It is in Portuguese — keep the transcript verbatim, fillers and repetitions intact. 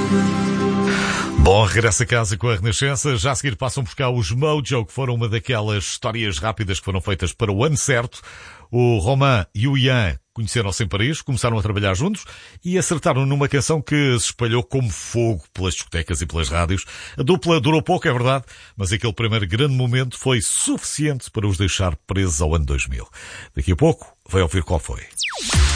Bom, regresso a casa com a Renascença. Já a seguir passam por cá os Mojo, que foram uma daquelas histórias rápidas que foram feitas para o ano certo. O Romain e o Ian conheceram-se em Paris, começaram a trabalhar juntos e acertaram numa canção que se espalhou como fogo pelas discotecas e pelas rádios. A dupla durou pouco, é verdade, mas aquele primeiro grande momento foi suficiente para os deixar presos ao ano dois mil. Daqui a pouco vai ouvir qual foi.